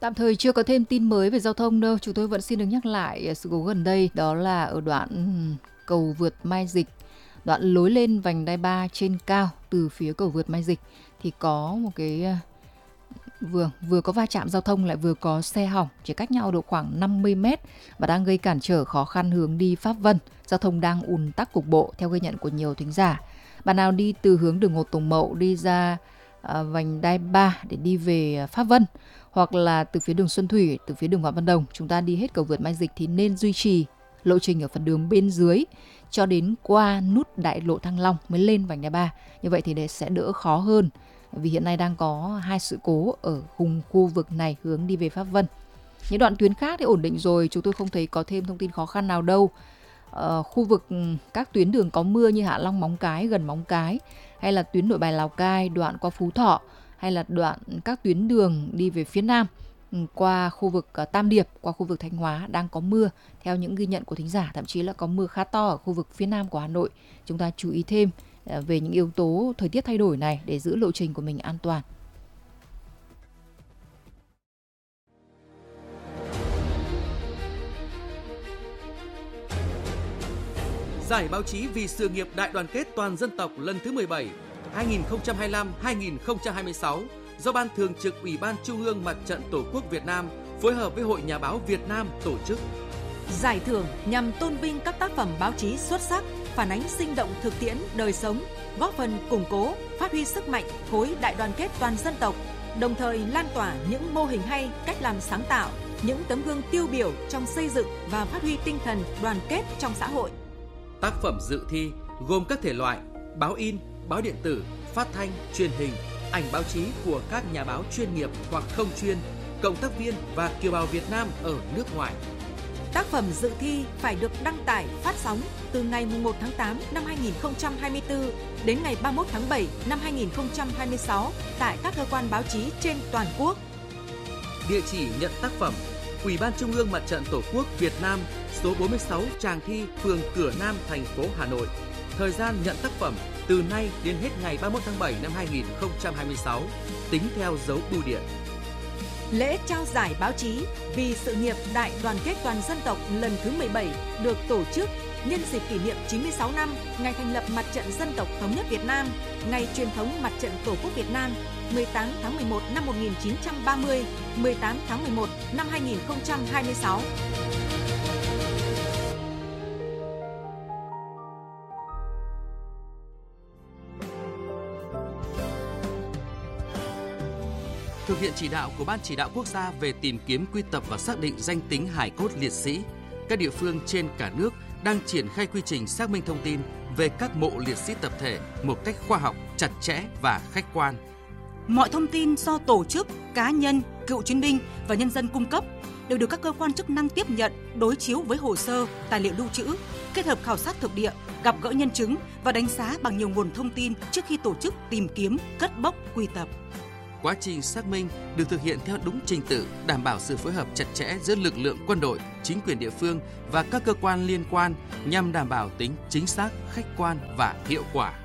Tạm thời chưa có thêm tin mới về giao thông đâu. Chúng tôi vẫn xin được nhắc lại sự cố gần đây, đó là ở đoạn cầu vượt Mai Dịch, đoạn lối lên vành đai 3 trên cao từ phía cầu vượt Mai Dịch thì có một cái vừa có va chạm giao thông lại vừa có xe hỏng, chỉ cách nhau độ khoảng 50 mét và đang gây cản trở khó khăn hướng đi Pháp Vân. Giao thông đang ùn tắc cục bộ theo ghi nhận của nhiều thính giả. Bạn nào đi từ hướng đường Ngô Tùng Mậu đi ra vành đai 3 để đi về Pháp Vân, hoặc là từ phía đường Xuân Thủy, từ phía đường Phạm Văn Đồng, chúng ta đi hết cầu vượt Mai Dịch thì nên duy trì lộ trình ở phần đường bên dưới cho đến qua nút đại lộ Thăng Long mới lên vành đai 3. Như vậy thì sẽ đỡ khó hơn, vì hiện nay đang có 2 sự cố ở vùng khu vực này hướng đi về Pháp Vân. Những đoạn tuyến khác thì ổn định rồi, chúng tôi không thấy có thêm thông tin khó khăn nào đâu. Khu vực các tuyến đường có mưa như Hạ Long Móng Cái, gần Móng Cái, hay là tuyến Nội Bài Lào Cai, đoạn qua Phú Thọ, hay là đoạn các tuyến đường đi về phía Nam qua khu vực Tam Điệp, qua khu vực Thanh Hóa đang có mưa theo những ghi nhận của thính giả, thậm chí là có mưa khá to ở khu vực phía Nam của Hà Nội. Chúng ta chú ý thêm về những yếu tố thời tiết thay đổi này để giữ lộ trình của mình an toàn. Giải báo chí vì sự nghiệp đại đoàn kết toàn dân tộc lần thứ 17, 2025-2026 do Ban Thường trực Ủy ban Trung ương Mặt trận Tổ quốc Việt Nam phối hợp với Hội Nhà báo Việt Nam tổ chức. Giải thưởng nhằm tôn vinh các tác phẩm báo chí xuất sắc, phản ánh sinh động thực tiễn đời sống, góp phần củng cố, phát huy sức mạnh khối đại đoàn kết toàn dân tộc, đồng thời lan tỏa những mô hình hay, cách làm sáng tạo, những tấm gương tiêu biểu trong xây dựng và phát huy tinh thần đoàn kết trong xã hội. Tác phẩm dự thi gồm các thể loại báo in, báo điện tử, phát thanh, truyền hình, ảnh báo chí của các nhà báo chuyên nghiệp hoặc không chuyên, cộng tác viên và kiều bào Việt Nam ở nước ngoài. Tác phẩm dự thi phải được đăng tải phát sóng từ ngày 1 tháng 8 năm 2024 đến ngày 31 tháng 7 năm 2026 tại các cơ quan báo chí trên toàn quốc. Địa chỉ nhận tác phẩm: Ủy ban Trung ương Mặt trận Tổ quốc Việt Nam, số 46 Tràng Thi, phường Cửa Nam, thành phố Hà Nội. Thời gian nhận tác phẩm từ nay đến hết ngày 31 tháng 7 năm 2026, tính theo dấu bưu điện. Lễ trao giải báo chí vì sự nghiệp đại đoàn kết toàn dân tộc lần thứ 17 được tổ chức nhân dịp kỷ niệm 96 năm ngày thành lập Mặt trận Dân tộc Thống nhất Việt Nam, ngày truyền thống Mặt trận Tổ quốc Việt Nam 18 tháng 11 năm 1930, 18 tháng 11 năm 2026. Thực hiện chỉ đạo của Ban Chỉ đạo Quốc gia về tìm kiếm, quy tập và xác định danh tính hài cốt liệt sĩ, các địa phương trên cả nước đang triển khai quy trình xác minh thông tin về các mộ liệt sĩ tập thể một cách khoa học, chặt chẽ và khách quan. Mọi thông tin do tổ chức, cá nhân, cựu chiến binh và nhân dân cung cấp đều được các cơ quan chức năng tiếp nhận, đối chiếu với hồ sơ, tài liệu lưu trữ, kết hợp khảo sát thực địa, gặp gỡ nhân chứng và đánh giá bằng nhiều nguồn thông tin trước khi tổ chức tìm kiếm, cất bốc, quy tập. Quá trình xác minh được thực hiện theo đúng trình tự, đảm bảo sự phối hợp chặt chẽ giữa lực lượng quân đội, chính quyền địa phương và các cơ quan liên quan nhằm đảm bảo tính chính xác, khách quan và hiệu quả.